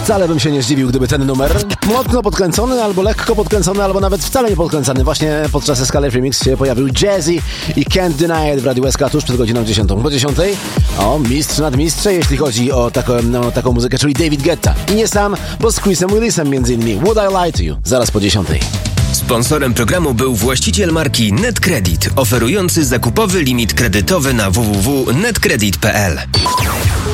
Wcale bym się nie zdziwił, gdyby ten numer mocno podkręcony, albo lekko podkręcony, albo nawet wcale nie podkręcony. Właśnie podczas Escalade Remix się pojawił Jazzy i Can't Deny It w Radiu SK tuż przed godziną 10. Po 10 o mistrz nad mistrze, jeśli chodzi o taką muzykę, czyli David Guetta. I nie sam, bo z Chrisem Willisem między innymi. Would I Lie To You? Zaraz po 10. Sponsorem programu był właściciel marki NetCredit, oferujący zakupowy limit kredytowy na www.netcredit.pl.